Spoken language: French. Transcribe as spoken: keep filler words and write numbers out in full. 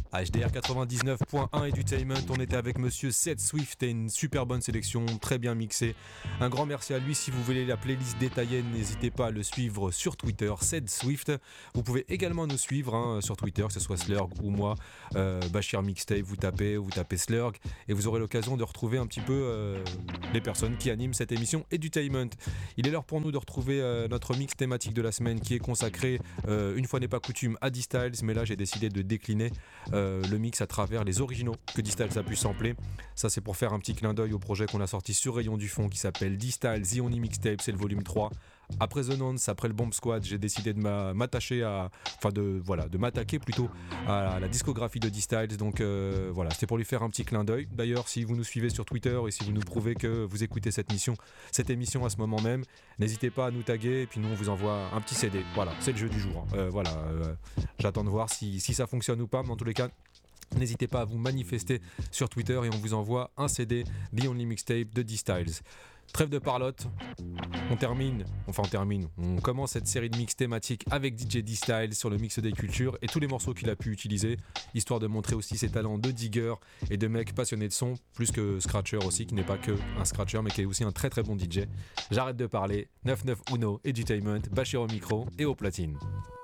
H D R quatre-vingt-dix-neuf point un Edutainment, on était avec monsieur Seth Swift et une super bonne sélection, très bien mixée. Un grand merci à lui. Si vous voulez la playlist détaillée, n'hésitez pas à le suivre sur Twitter, Seth Swift. Vous pouvez également nous suivre hein, sur Twitter, que ce soit Slurg ou moi, euh, Bachir Mixtape, vous tapez, vous tapez Slurg et vous aurez l'occasion de retrouver un petit peu euh, les personnes qui animent cette émission Edutainment. Il est l'heure pour nous de retrouver euh, notre mix thématique de la semaine qui est consacré, euh, une fois n'est pas coutume, à D-Styles, mais là j'ai décidé de décliner euh, le mix à travers les originaux que D-Styles a pu sampler. Ça c'est pour faire un petit clin d'œil au projet qu'on a sorti sur Rayon du Fond qui s'appelle D-Styles The Only Mixtape, c'est le volume trois. Après The Nonce, après le Bomb Squad, j'ai décidé de m'attacher à, enfin de voilà, de m'attaquer plutôt à la discographie de D-Styles. Donc euh, voilà, c'était pour lui faire un petit clin d'œil. D'ailleurs, si vous nous suivez sur Twitter et si vous nous prouvez que vous écoutez cette mission, cette émission à ce moment même, n'hésitez pas à nous taguer et puis nous on vous envoie un petit C D. Voilà, c'est le jeu du jour. Hein. Euh, voilà, euh, j'attends de voir si, si ça fonctionne ou pas, mais en tous les cas. N'hésitez pas à vous manifester sur Twitter et on vous envoie un C D The Only Mixtape de D-Styles. Trêve de parlotte, on termine, enfin on termine, on commence cette série de mix thématiques avec D J D-Styles sur le mix des cultures et tous les morceaux qu'il a pu utiliser, histoire de montrer aussi ses talents de digger et de mec passionné de son, plus que scratcher aussi, qui n'est pas que un scratcher mais qui est aussi un très très bon D J. J'arrête de parler, neuf neuf Uno, Edutainment, Bachir au micro et au platine.